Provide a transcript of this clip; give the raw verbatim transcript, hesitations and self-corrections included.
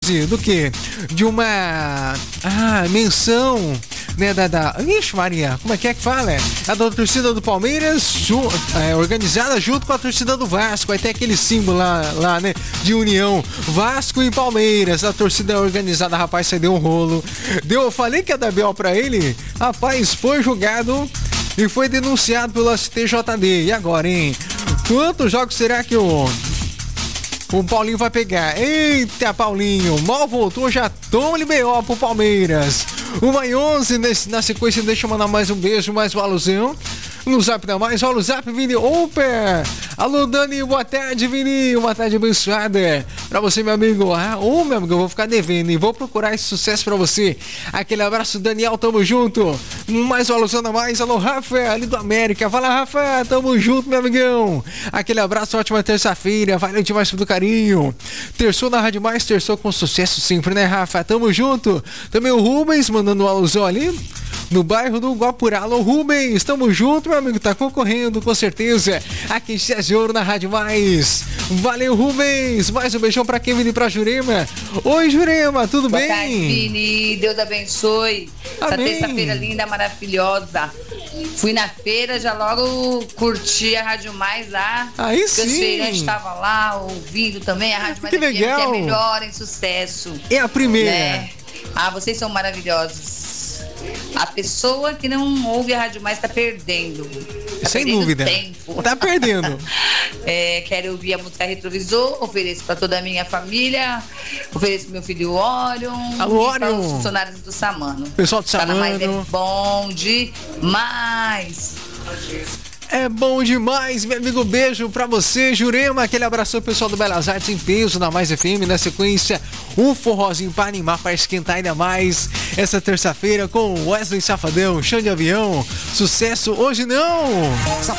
Do que? De uma ah, menção, né, da, da... Ixi, Maria, como é que é que fala? A da torcida do Palmeiras, ju, é, organizada junto com a torcida do Vasco. Aí tem aquele símbolo lá, lá, né, de união. Vasco e Palmeiras, a torcida organizada, rapaz, você deu um rolo. Deu, eu falei que ia dar B O pra ele, rapaz, foi julgado e foi denunciado pelo S T J D. E agora, hein? Quantos jogos será que o... O Paulinho vai pegar? Eita, Paulinho, mal voltou, já toma-lhe B O pro Palmeiras. Uma e onze, na sequência, deixa eu mandar mais um beijo, mais um alusão. No Zap da Mais, olha o Zap, Vini. Opa! Alô, Dani, boa tarde, Vini. Uma tarde abençoada pra você, meu amigo. Ah, ô, meu amigo, eu vou ficar devendo e vou procurar esse sucesso pra você. Aquele abraço, Daniel, tamo junto. Mais um alusão da Mais. Alô, Rafa, ali do América. Fala, Rafa, tamo junto, meu amigão. Aquele abraço, ótima terça-feira. Valeu demais do carinho. Terçou na Rádio Mais, terçou com sucesso sempre, né, Rafa? Tamo junto. Também o Rubens mandando um alusão ali no bairro do Guapurá. Alô, Rubens, tamo junto, meu amigo, tá concorrendo, com certeza, aqui em César Ouro na Rádio Mais. Valeu, Rubens, mais um beijão pra quem vive pra Jurema. Oi, Jurema, tudo Boa bem? Boa tarde, Vini, Deus abençoe. Essa terça-feira linda, maravilhosa. Fui na feira, já logo curti a Rádio Mais lá. Aí sim. Os feirantes estavam lá, ouvindo também a Rádio Mais. Que legal. Que é melhor em sucesso. É a primeira. Né? Ah, vocês são maravilhosos. A pessoa que não ouve a Rádio Mais tá perdendo. Tá Sem perdendo dúvida. Tempo. Tá perdendo. É, quero ouvir a música Retrovisor, ofereço para toda a minha família, ofereço pro meu filho Orion. Alô, e para Orion. os funcionários do Samano. Pessoal do Samano. Tá na Mais é bom demais. É bom demais, meu amigo, beijo pra você, Jurema, aquele abraço pessoal do Belas Artes em peso na Mais F M, na sequência, um forrozinho pra animar, pra esquentar ainda mais, essa terça-feira com Wesley Safadão, Chão de Avião, sucesso hoje não!